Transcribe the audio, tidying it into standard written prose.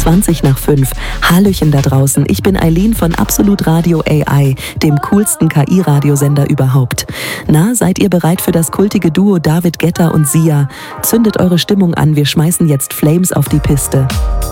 20 nach 5. Hallöchen da draußen, ich bin Eileen von Absolut Radio AI, dem coolsten KI-Radiosender überhaupt. Na, seid ihr bereit für das kultige Duo David Guetta und Sia? Zündet eure Stimmung an, wir schmeißen jetzt Flames auf die Piste.